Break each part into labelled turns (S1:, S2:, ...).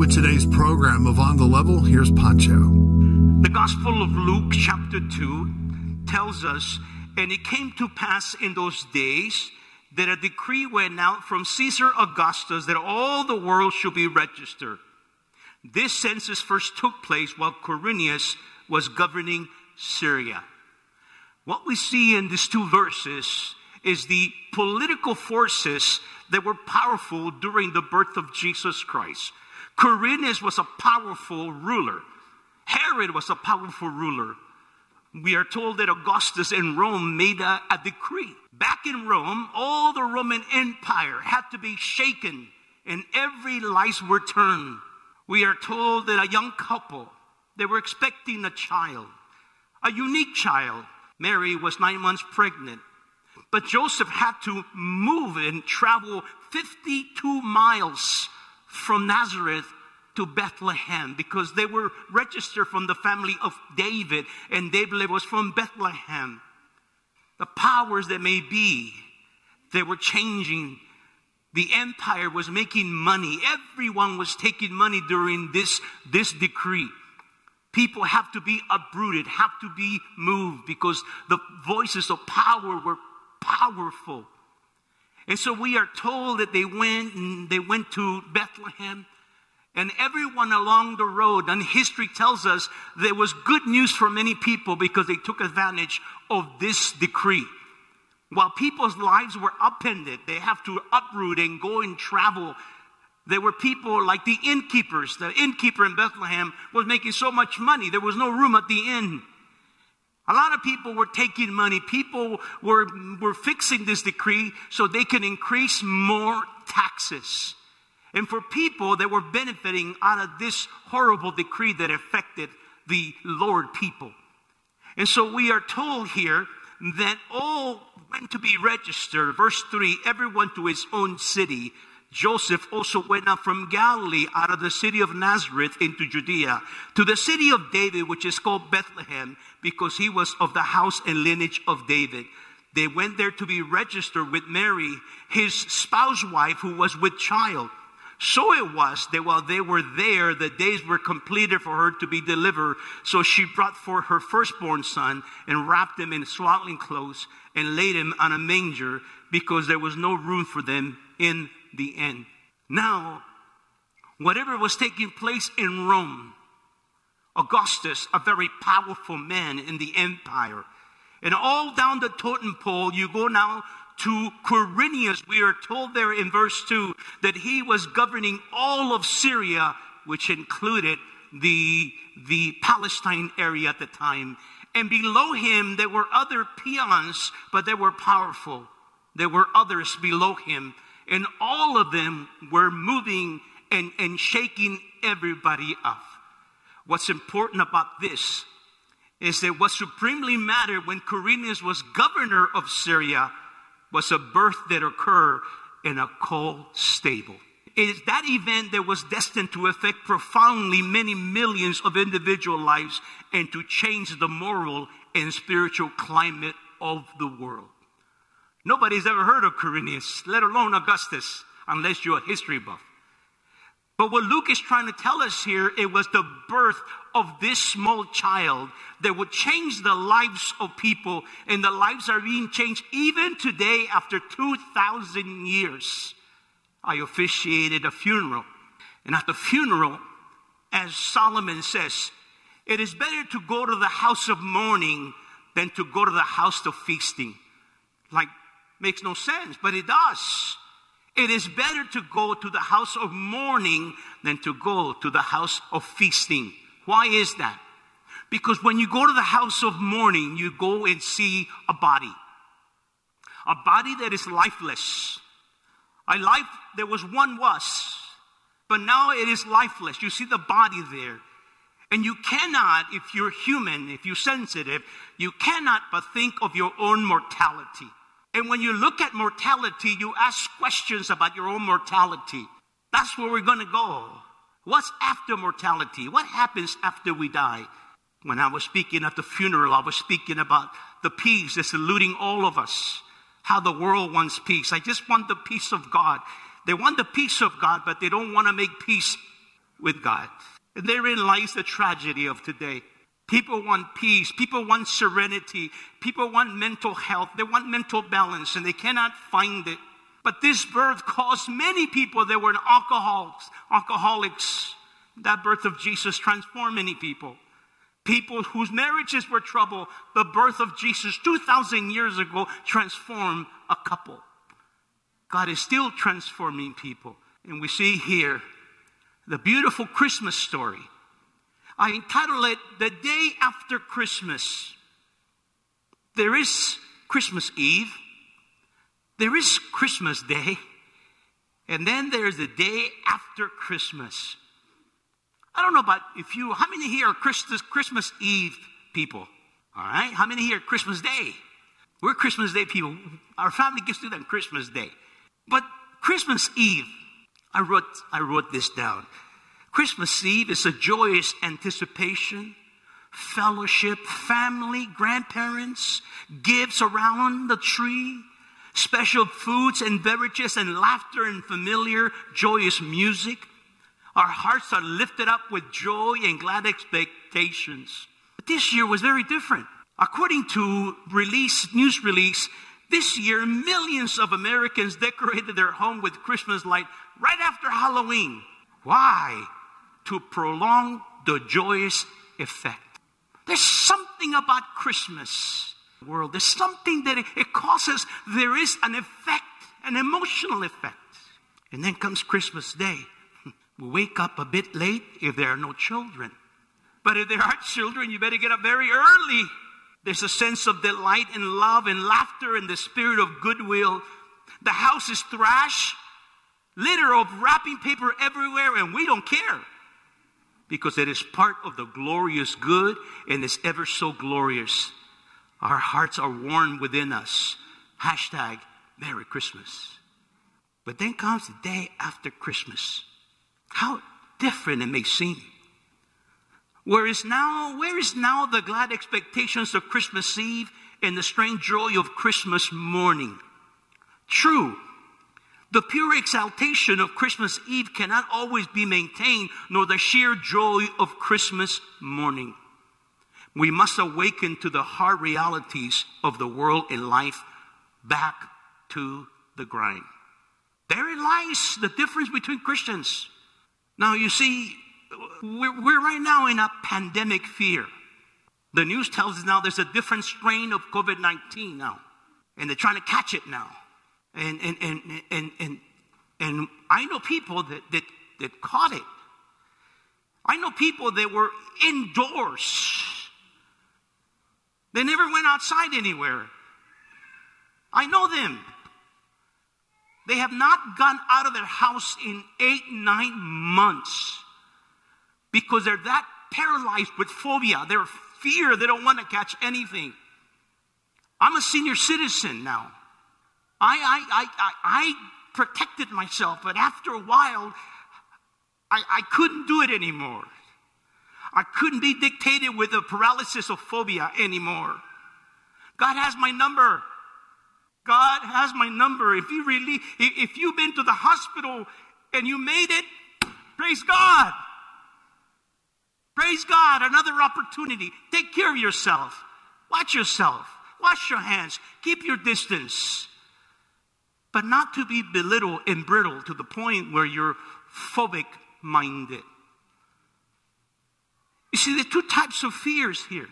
S1: with today's program of On the Level. Here's Pancho.
S2: The Gospel of Luke chapter 2 tells us, and it came to pass in those days that a decree went out from Caesar Augustus that all the world should be registered. This census first took place while Quirinius was governing Syria. What we see in these two verses is the political forces that were powerful during the birth of Jesus Christ. Quirinius was a powerful ruler. Herod was a powerful ruler. We are told that Augustus in Rome made a decree. Back in Rome, all the Roman Empire had to be shaken and every lights were turned. We are told that a young couple, they were expecting a child, a unique child. Mary was 9 months pregnant. But Joseph had to move and travel 52 miles from Nazareth to Bethlehem because they were registered from the family of David, and David was from Bethlehem. The powers that may be, they were changing. The empire was making money. Everyone was taking money during this decree. People have to be uprooted, have to be moved because the voices of power were powerful. And so we are told that they went to Bethlehem, and everyone along the road, and history tells us there was good news for many people because they took advantage of this decree. While people's lives were upended, they have to uproot and go and travel. There were people like the innkeepers. The innkeeper in Bethlehem was making so much money, there was no room at the inn. A lot of people were taking money. People were fixing this decree so they can increase more taxes. And for people that were benefiting out of this horrible decree that affected the Lord people. And so we are told here that all went to be registered. Verse 3, everyone to his own city. Joseph also went up from Galilee out of the city of Nazareth into Judea to the city of David, which is called Bethlehem, because he was of the house and lineage of David. They went there to be registered with Mary, his spouse wife, who was with child. So it was that while they were there, the days were completed for her to be delivered. So she brought forth her firstborn son and wrapped him in swaddling clothes and laid him on a manger because there was no room for them in the inn. Now, whatever was taking place in Rome, Augustus, a very powerful man in the empire, and all down the totem pole, you go now to Quirinius. We are told there in verse 2 that he was governing all of Syria, which included the Palestine area at the time. And below him, there were other peons, but they were powerful. There were others below him. And all of them were moving and shaking everybody up. What's important about this is that what supremely mattered when Quirinius was governor of Syria was a birth that occurred in a coal stable. It is that event that was destined to affect profoundly many millions of individual lives and to change the moral and spiritual climate of the world. Nobody's ever heard of Quirinius, let alone Augustus, unless you're a history buff. But what Luke is trying to tell us here, it was the birth of this small child that would change the lives of people, and the lives are being changed even today after 2,000 years. I officiated a funeral, and at the funeral, as Solomon says, it is better to go to the house of mourning than to go to the house of feasting. Like, makes no sense, but it does. It is better to go to the house of mourning than to go to the house of feasting. Why is that? Because when you go to the house of mourning, you go and see a body that is lifeless. A life that once was, but now it is lifeless. You see the body there. And you cannot, if you're human, if you're sensitive, you cannot but think of your own mortality. And when you look at mortality, you ask questions about your own mortality. That's where we're going to go. What's after mortality? What happens after we die? When I was speaking at the funeral, I was speaking about the peace that's eluding all of us. How the world wants peace. I just want the peace of God. They want the peace of God, but they don't want to make peace with God. And therein lies the tragedy of today. People want peace. People want serenity. People want mental health. They want mental balance, and they cannot find it. But this birth caused many people that were alcoholics. That birth of Jesus transformed many people. People whose marriages were troubled. The birth of Jesus 2,000 years ago transformed a couple. God is still transforming people. And we see here the beautiful Christmas story. I entitled it, The Day After Christmas. There is Christmas Eve. There is Christmas Day. And then there's the day after Christmas. I don't know about how many here are Christmas Eve people? All right? How many here are Christmas Day? We're Christmas Day people. Our family gets to that on Christmas Day. But Christmas Eve, I wrote this down. Christmas Eve is a joyous anticipation, fellowship, family, grandparents, gifts around the tree, special foods and beverages and laughter and familiar, joyous music. Our hearts are lifted up with joy and glad expectations. But this year was very different. According to news release, this year millions of Americans decorated their home with Christmas light right after Halloween. Why? To prolong the joyous effect. There's something about Christmas world. There's something that it causes. There is an effect, an emotional effect. And then comes Christmas Day. We wake up a bit late if there are no children. But if there are children, you better get up very early. There's a sense of delight and love and laughter and the spirit of goodwill. The house is thrashed, litter of wrapping paper everywhere, and we don't care. Because it is part of the glorious good and is ever so glorious. Our hearts are warm within us. Hashtag Merry Christmas. But then comes the day after Christmas. How different it may seem. Where is now the glad expectations of Christmas Eve and the strange joy of Christmas morning? True, the pure exaltation of Christmas Eve cannot always be maintained, nor the sheer joy of Christmas morning. We must awaken to the hard realities of the world and life, back to the grind. Therein lies the difference between Christians. Now, you see, we're right now in a pandemic fear. The news tells us now there's a different strain of COVID-19 now. And they're trying to catch it now. And I know people that caught it. I know people that were indoors. They never went outside anywhere. I know them. They have not gone out of their house in 8-9 months because they're that paralyzed with phobia. They're fear. They don't want to catch anything. I'm a senior citizen now. I protected myself, but after a while, I couldn't do it anymore. I couldn't be dictated with the paralysis of phobia anymore. God has my number. God has my number. If you've been to the hospital and you made it, praise God. Praise God. Another opportunity. Take care of yourself. Watch yourself. Wash your hands. Keep your distance. But not to be belittled and brittle to the point where you're phobic-minded. You see, there are two types of fears here.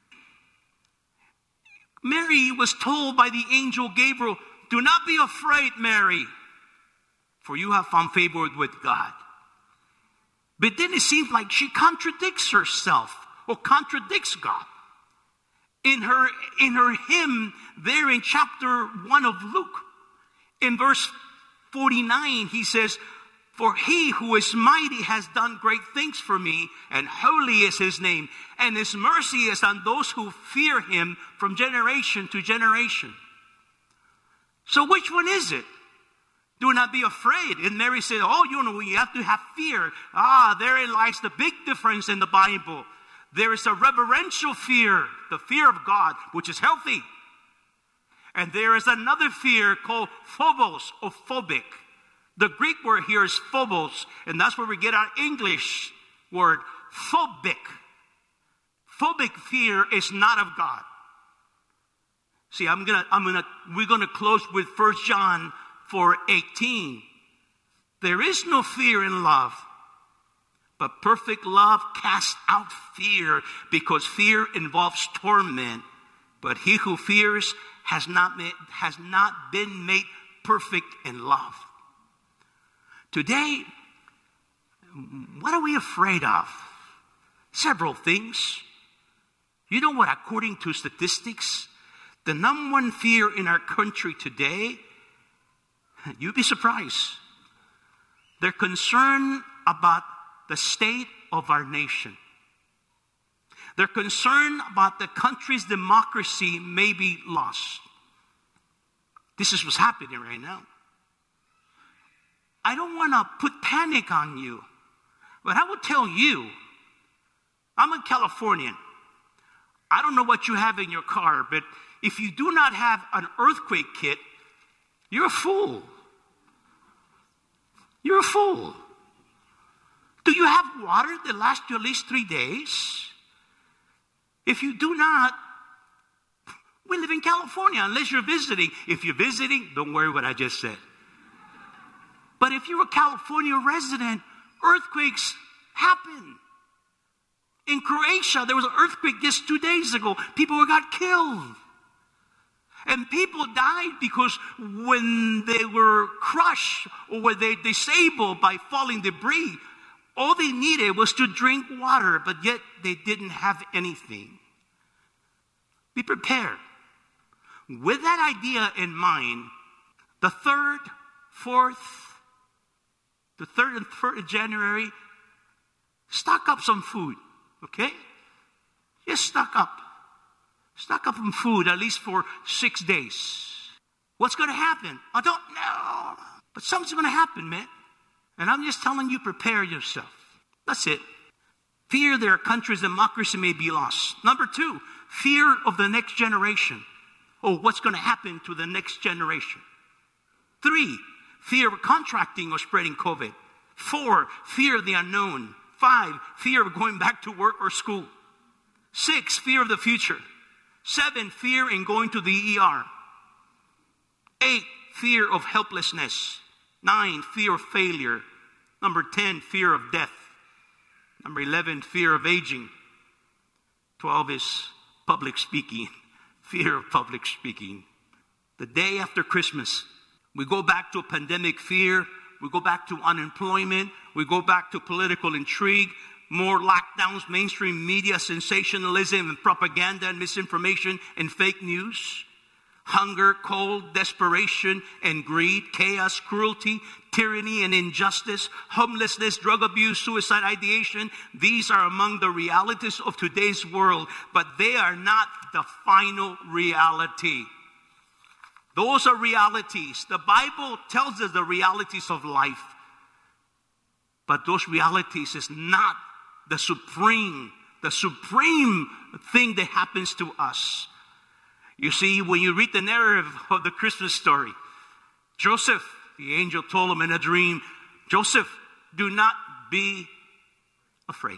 S2: Mary was told by the angel Gabriel, do not be afraid, Mary, for you have found favor with God. But then it seems like she contradicts herself or contradicts God. In her hymn there in chapter 1 of Luke, in verse 49, he says, for he who is mighty has done great things for me, and holy is his name, and his mercy is on those who fear him from generation to generation. So which one is it? Do not be afraid. And Mary said, oh, you have to have fear. Therein lies the big difference in the Bible. There is a reverential fear, the fear of God, which is healthy. And there is another fear called phobos or phobic. The Greek word here is phobos, and that's where we get our English word phobic. Phobic fear is not of God. See, we're gonna close with 1 John 4:18. There is no fear in love, but perfect love casts out fear, because fear involves torment. But he who fears has not been made perfect in love. Today, what are we afraid of? Several things. You know what? According to statistics, the number one fear in our country today, you'd be surprised. They're concerned about the state of our nation. They're concerned about the country's democracy may be lost. This is what's happening right now. I don't want to put panic on you, but I will tell you, I'm a Californian. I don't know what you have in your car, but if you do not have an earthquake kit, you're a fool. You're a fool. Do you have water that lasts you at least 3 days? If you do not, we live in California unless you're visiting. If you're visiting, don't worry what I just said. But if you're a California resident, earthquakes happen. In Croatia, there was an earthquake just 2 days ago. People got killed. And people died because when they were crushed or were they disabled by falling debris, all they needed was to drink water, but yet they didn't have anything. Be prepared. With that idea in mind, the 3rd and 4th of January, stock up some food, okay? Just stock up. Stock up on food at least for 6 days. What's going to happen? I don't know. But something's going to happen, man. And I'm just telling you, prepare yourself. That's it. Fear that our country's democracy may be lost. Number 2, fear of the next generation. Oh, what's going to happen to the next generation? 3, fear of contracting or spreading COVID. 4, fear of the unknown. 5, fear of going back to work or school. 6, fear of the future. 7, fear in going to the ER. 8, fear of helplessness. 9, fear of failure. Number 10, fear of death. Number 11, fear of aging. 12 is public speaking. Fear of public speaking. The day after Christmas, we go back to pandemic fear. We go back to unemployment. We go back to political intrigue. More lockdowns, mainstream media, sensationalism and propaganda and misinformation and fake news. Hunger, cold, desperation and greed, chaos, cruelty, tyranny and injustice, homelessness, drug abuse, suicide ideation. These are among the realities of today's world, but they are not the final reality. Those are realities. The Bible tells us the realities of life, but those realities is not the supreme thing that happens to us. You see, when you read the narrative of the Christmas story, Joseph, the angel told him in a dream, Joseph, do not be afraid.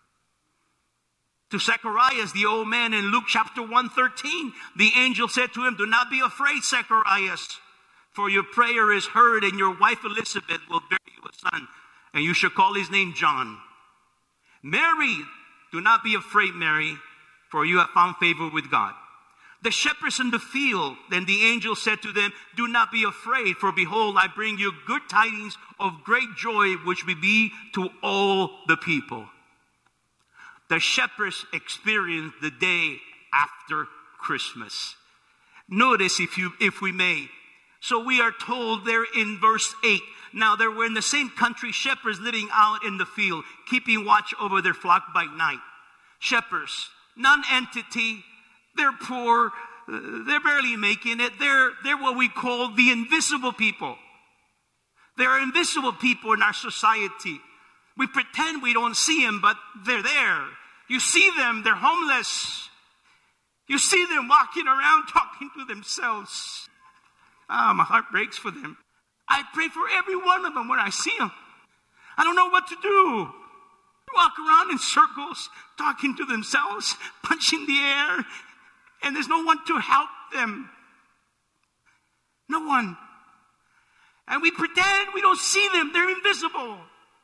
S2: To Zacharias, the old man, in Luke chapter 1:13, the angel said to him, do not be afraid, Zacharias, for your prayer is heard, and your wife Elizabeth will bear you a son, and you shall call his name John. Mary, do not be afraid, Mary, for you have found favor with God. The shepherds in the field, then the angel said to them, do not be afraid, for behold, I bring you good tidings of great joy, which will be to all the people. The shepherds experienced the day after Christmas. Notice, if we may. So we are told there in verse 8, now there were in the same country shepherds living out in the field, keeping watch over their flock by night. Shepherds, non-entity, they're poor, they're barely making it. They're what we call the invisible people. There are invisible people in our society. We pretend we don't see them, but they're there. You see them, they're homeless. You see them walking around talking to themselves. My heart breaks for them. I pray for every one of them when I see them. I don't know what to do. Walk around in circles, talking to themselves, punching the air, and there's no one to help them. No one. And we pretend we don't see them. They're invisible.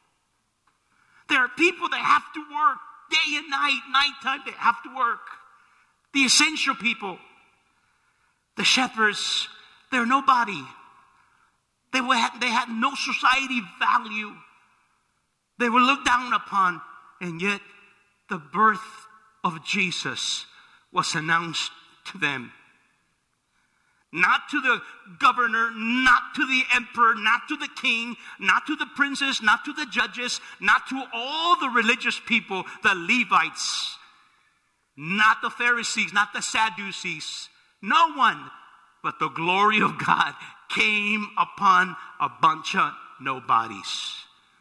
S2: There are people that have to work day and night, nighttime, they have to work. The essential people. The shepherds, they're nobody. They had no society value. They were looked down upon, and yet the birth of Jesus was announced to them. Not to the governor, not to the emperor, not to the king, not to the princes, not to the judges, not to all the religious people, the Levites, not the Pharisees, not the Sadducees. No one, but the glory of God came upon a bunch of nobodies.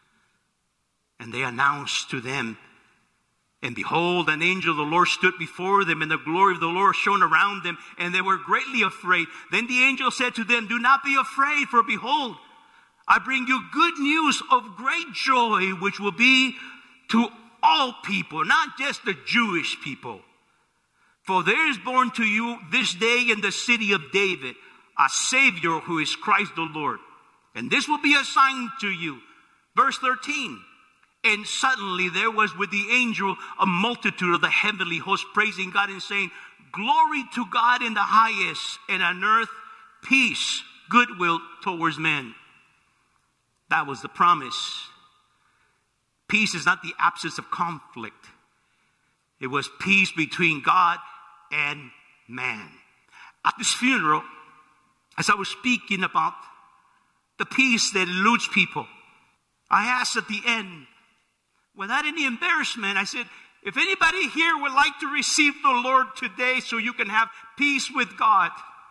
S2: And they announced to them, and behold, an angel of the Lord stood before them, and the glory of the Lord shone around them, and they were greatly afraid. Then the angel said to them, do not be afraid, for behold, I bring you good news of great joy, which will be to all people, not just the Jewish people. For there is born to you this day in the city of David a Savior who is Christ the Lord. And this will be a sign to you. Verse 13. And suddenly there was with the angel a multitude of the heavenly host praising God and saying, glory to God in the highest, and on earth peace, goodwill towards men. That was the promise. Peace is not the absence of conflict. It was peace between God and man. At this funeral, as I was speaking about the peace that eludes people, I asked at the end, without any embarrassment, I said, if anybody here would like to receive the Lord today so you can have peace with God,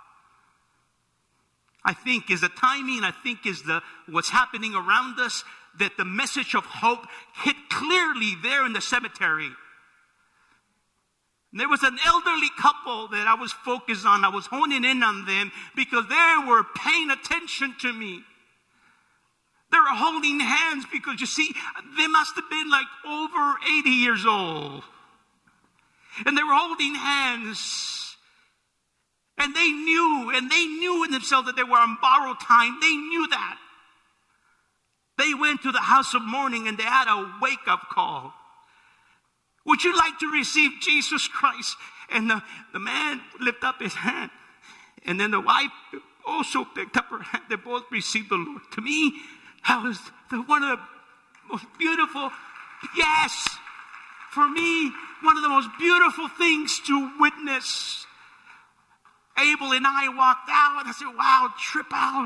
S2: I think is the timing, I think is what's happening around us, that the message of hope hit clearly there in the cemetery. And there was an elderly couple that I was focused on. I was honing in on them because they were paying attention to me. They were holding hands because, you see, they must have been like over 80 years old. And they were holding hands. And they knew in themselves that they were on borrowed time. They knew that. They went to the house of mourning and they had a wake-up call. Would you like to receive Jesus Christ? And the man lifted up his hand. And then the wife also picked up her hand. They both received the Lord. To me, that was one of the most beautiful, yes, for me, one of the most beautiful things to witness. Abel and I walked out. I said, wow, trip out.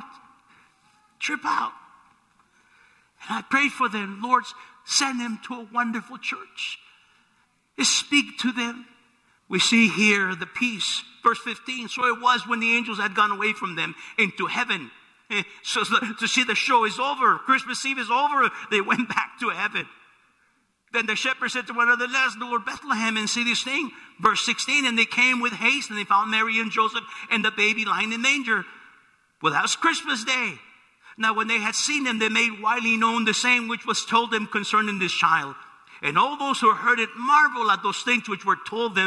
S2: And I prayed for them. Lord, send them to a wonderful church. Just speak to them. We see here the peace. Verse 15, so it was when the angels had gone away from them into heaven. So to see the show is over. Christmas Eve is over. They went back to heaven. Then the shepherds said to one another, let us go to Bethlehem and see this thing. Verse 16, and they came with haste and they found Mary and Joseph and the baby lying in manger. Well, that was Christmas Day. Now when they had seen him, they made widely known the same which was told them concerning this child. And all those who heard it marveled at those things which were told them.